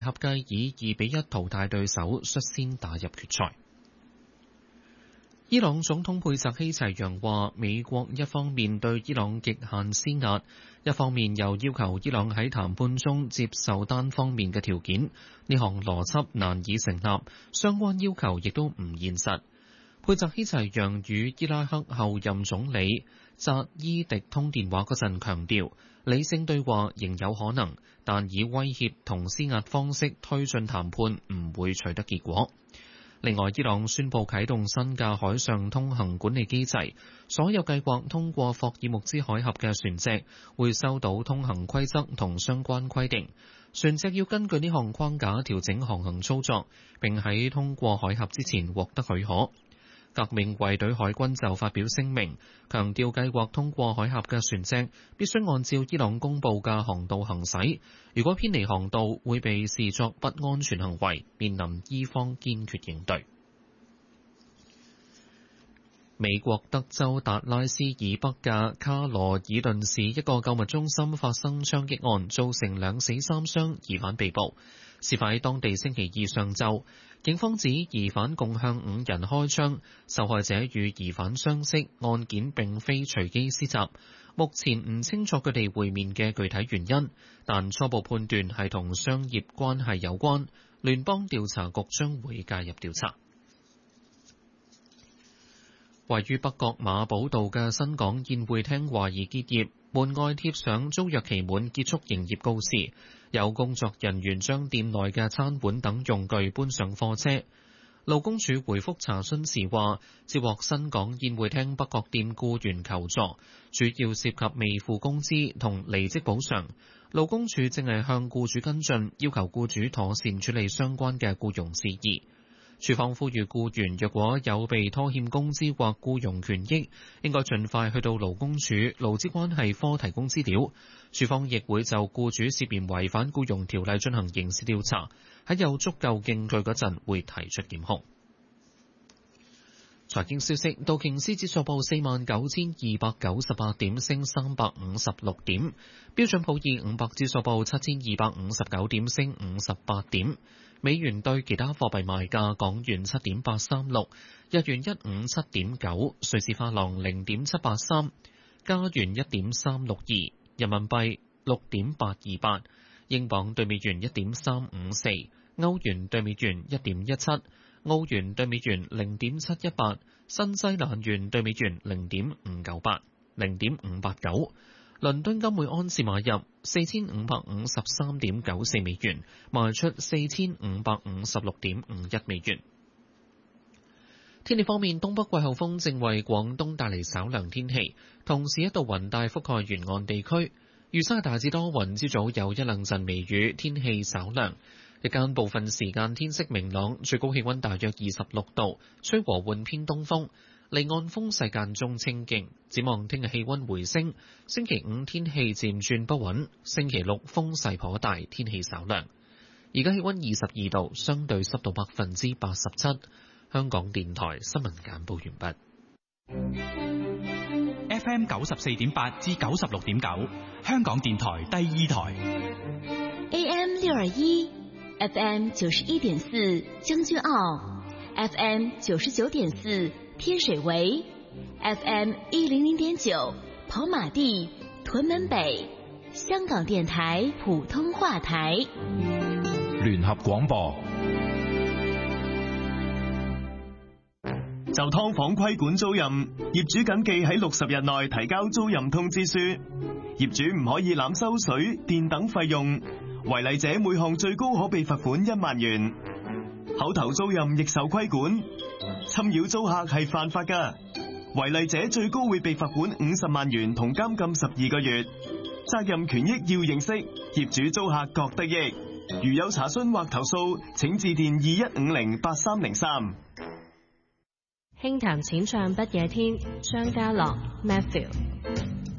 合計以2-1淘汰對手，率先打入決賽。伊朗總統佩澤希齊揚話，美國一方面對伊朗極限施壓，一方面又要求伊朗喺談判中接受單方面嘅條件，呢項邏輯難以成立，相關要求亦都唔現實。佩澤希齊揚與伊拉克後任總理扎伊迪通電話嗰陣強調，理性對話仍有可能，但以威脅同施壓方式推進談判唔會取得結果。另外，伊朗宣布啟動新嘅海上通行管理機制，所有計劃通過霍爾木茲海峽嘅船隻會收到通行規則同相關規定，船隻要根據呢項框架調整航行操作，並喺通過海峽之前獲得許可。革命衛隊海軍就發表聲明，強調計劃通過海峽嘅船隻必須按照伊朗公佈嘅航道行駛，如果偏離航道會被視作不安全行為，面臨伊方堅決應對。美國德州達拉斯以北嘅卡羅爾頓市一個購物中心發生槍擊案，造成2死3傷，疑犯被捕。事發喺當地星期二上晝，警方指疑犯共向5人開槍，受害者與疑犯相識，案件並非隨機施襲。目前唔清楚佢哋會面嘅具體原因，但初步判斷係同商業關係有關。聯邦調查局將會介入調查。位於北角馬寶道嘅新港宴會廳懷疑結業，門外貼上租約期滿結束營業告示，有工作人員將店內嘅餐碗等用具搬上貨車。勞工處回覆查詢時話，接獲新港宴會廳北角店僱員求助，主要涉及未付工資同離職補償。勞工處正係向僱主跟進，要求僱主妥善處理相關嘅僱傭事宜。處方呼籲僱員若果有被拖欠工資或僱傭權益，應該盡快去到勞工處勞資關係科提供資料。處方亦會就僱主涉嫌違反僱傭條例進行刑事調查，喺有足夠證據嗰陣會提出檢控。財經消息，道瓊斯指數報49,298點，升356點；標準普爾500指數報7,259點，升58點。美元對其他貨幣賣價：港元7.836，日元157.9，瑞士法郎0.783，加元1.362，人民幣6.828，英鎊對美元1.354，歐元對美元1.17，澳元對美元0.718，新西蘭元對美元0.598，0.589。倫敦金每安士買入4553.94美元，賣出4556.51美元。天氣方面，東北季候風正為廣東帶嚟稍涼天氣，同時一道雲帶覆蓋沿岸地區。預測大致多雲，朝早有一兩陣微雨，天氣稍涼。日間部分時間天色明朗，最高氣溫大約26度，吹和緩偏東風。離岸風勢間中清勁，展望聽日氣溫回升，星期5天氣漸轉不穩，星期6風勢頗大，天氣稍涼。而家氣溫22度，相對濕度87%。香港電台新聞簡報完畢。 FM 94.8至96.9，香港電台第2台。 AM 621 FM 91.4將軍澳 FM 99.4天水圍 FM 100.9跑馬地屯門北，香港電台普通話台聯合廣播。 就劏房規管租賃，業主謹記喺60日內提交租賃通知書。業主唔可以濫收水電等費用，違例者每項最高可被罰款1萬元。口頭租賃亦受規管，侵擾租客係犯法㗎，違例者最高會被罰款50萬元同監禁12個月。責任權益要認識，業主租客各得益。如有查詢或投訴，請致電21508303。 輕談淺唱不夜天，張家樂 Matthew。